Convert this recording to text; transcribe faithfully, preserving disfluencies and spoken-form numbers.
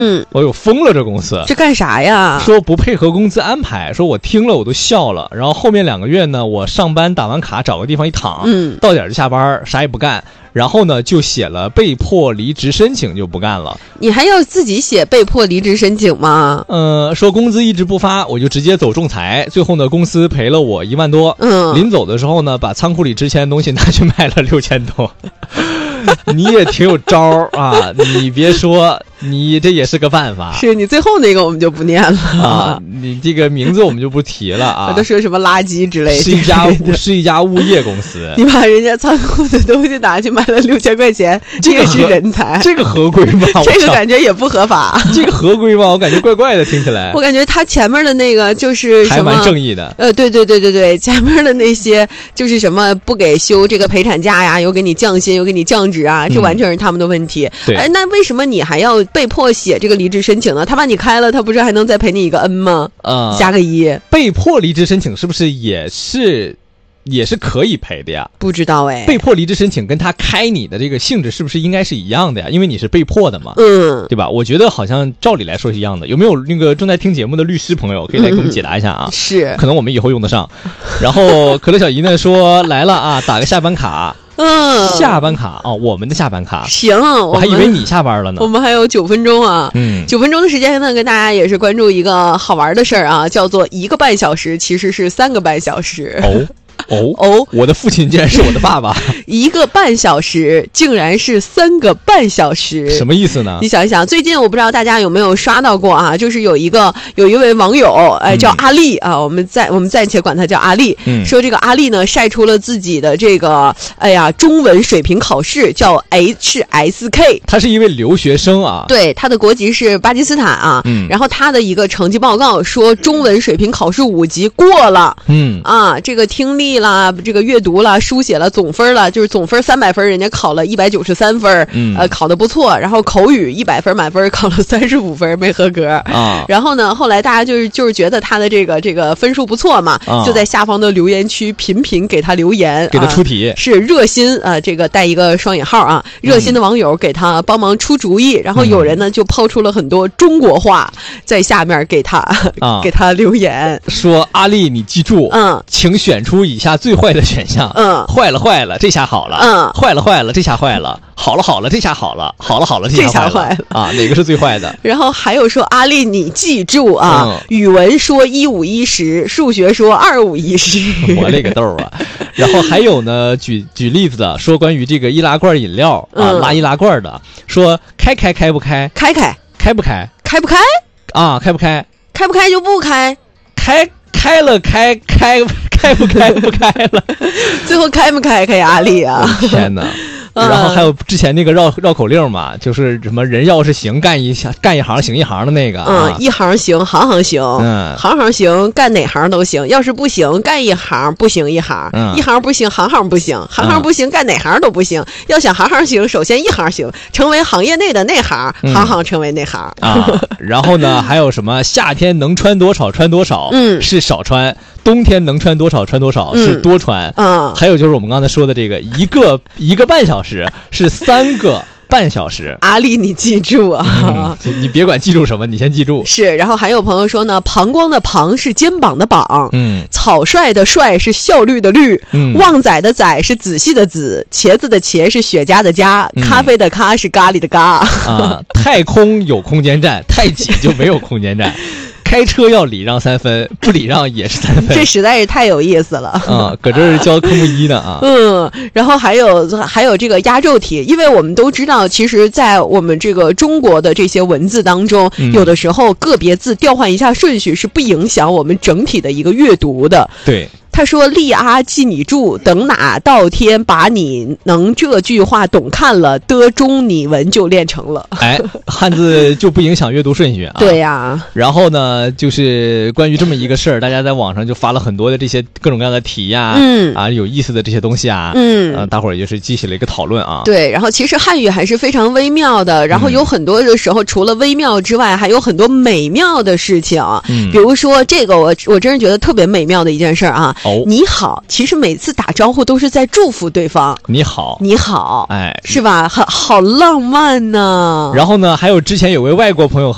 嗯， 我有疯了这公司， 这干啥呀？ 说不配合工资安排，说我听了我都笑了。然后后面两个月呢，我上班打完卡找个地方一躺， 嗯， 到点就下班，啥也不干。然后呢，就写了被迫离职申请，就不干了。 你还要自己写被迫离职申请吗？ 呃，说工资一直不发，我就直接走仲裁。最后呢，公司赔了我一万多。 嗯， 临走的时候呢，把仓库里值钱的东西拿去卖了六千多。你也挺有招啊！你别说，你这也是个办法。 是你最后那个我们就不念了啊，你这个名字我们就不提了啊。 我都说什么垃圾之类的。 是一家是一家物业公司。 你把人家仓库的东西拿去卖了六千块钱，这个是人才。 这个合规吗？ 这个感觉也不合法。 这个合规吗？我感觉怪怪的，听起来。 我感觉他前面的那个就是什么还蛮正义的。 呃，对对对对对，前面的那些就是什么不给休这个陪产假呀，又给你降薪，又给你降职啊，这完全是他们的问题。 嗯、对。 哎，那为什么你还要被迫写这个离职申请呢？他把你开了，他不是还能再赔你一个 N 吗？ 呃， 加个一。 被迫离职申请是不是也是也是可以赔的呀？ 不知道哎。 被迫离职申请跟他开你的这个性质是不是应该是一样的呀？因为你是被迫的嘛， 嗯， 对吧？我觉得好像照理来说是一样的。有没有那个正在听节目的律师朋友可以来给我们解答一下啊？ 嗯、是， 可能我们以后用得上。然后可乐小姨呢说来了啊，打个下班卡。 嗯， 下班卡哦，我们的下班卡。 行， 我还以为你下班了呢。 我们还有九分钟啊， 嗯， 九分钟的时间呢，跟大家也是关注一个好玩的事儿啊，叫做一个半小时其实是三个半小时。 哦。哦哦， 我的父亲竟然是我的爸爸， 一个半小时竟然是三个半小时， 什么意思呢？ 你想一想，最近我不知道大家有没有刷到过啊，就是有一个有一位网友，哎，叫阿丽、嗯、啊，我们暂我们暂且管他叫阿丽、嗯，说这个阿丽呢晒出了自己的这个哎呀中文水平考试，叫 H S K， 他是一位留学生啊， 对，他的国籍是巴基斯坦啊，嗯，然后他的一个成绩报告说中文水平考试五级过了， 嗯啊，这个听力啦，这个阅读啦，书写了，总分了，就是总分三百分，人家考了一百九十三分，嗯，呃，考得不错。然后口语一百分满分，考了三十五分，没合格啊。然后呢，后来大家就是就是觉得他的这个这个分数不错嘛，啊、就在下方的留言区频频给他留言， 给他出题， 啊、是热心啊、呃，这个带一个双引号啊，热心的网友给他帮忙出主意。嗯、然后有人呢就抛出了很多中国话在下面给他啊给他留言， 说阿丽，你记住， 嗯， 请选出以下最坏的选项， 嗯， 坏了坏了，这下好了， 嗯， 坏了坏了，这下坏了，好了好了，这下好了，好了好了，这下坏了啊，哪个是最坏的？ 然后还有说阿丽，你记住啊，嗯、语文说一五一十，数学说二五一十， 我勒个豆啊！然后还有呢，举举例子的说关于这个易拉罐饮料啊，嗯、拉易拉罐的，说开开开不开， 开开开不开， 开不开啊，开不开， 开不开就不开， 开开了开开开不开不开了， 最后开不开开阿丽啊！ 天哪！然后还有之前那个绕绕口令嘛，就是什么人要是行干一干一行行一行的那个， 嗯，啊、一行行行行行，嗯，行行行，干哪行都行。要是不行，干一行不行一行，嗯、一行不行，行行不行，行行不行，干哪行都不行。要想行行行，首先一行行，成为行业内的内行，嗯、行行成为内行啊。然后呢，还有什么夏天能穿多少穿多少， 嗯， 是少穿。冬天能穿多少穿多少，是多穿。 嗯， 还有就是我们刚才说的这个一个一个半小时是三个半小时。 阿丽，你记住啊、 嗯！你别管记住什么，你先记住。 是，然后还有朋友说呢，膀胱的膀是肩膀的膀， 嗯， 草率的率是效率的率， 嗯， 旺仔的仔是仔细的仔，茄子的茄是雪茄的茄，嗯、咖啡的咖是咖喱的咖。 啊，太空有空间站，太挤就没有空间站。开车要礼让三分，不礼让也是三分， 这实在是太有意思了啊！搁这儿教科目一呢啊。 嗯，然后还有还有这个压轴题，因为我们都知道，其实，在我们这个中国的这些文字当中，嗯、有的时候个别字调换一下顺序是不影响我们整体的一个阅读的。 对。 他说立阿记你住，等哪到天把你能这句话懂看了，的中你文就练成了。 哎，汉字就不影响阅读顺序啊。 对呀、啊。 然后呢，就是关于这么一个事儿，大家在网上就发了很多的这些各种各样的题呀、啊， 嗯啊，有意思的这些东西啊， 嗯， 呃，大伙儿也是激起了一个讨论啊。 对，然后其实汉语还是非常微妙的，然后有很多的时候，嗯、除了微妙之外，还有很多美妙的事情。 嗯， 比如说这个我，我我真是觉得特别美妙的一件事啊。 哦， 你好。其实每次打招呼都是在祝福对方。 你好， 你好， 哎， 是吧？好好浪漫呢。 然后呢，还有之前有位外国朋友和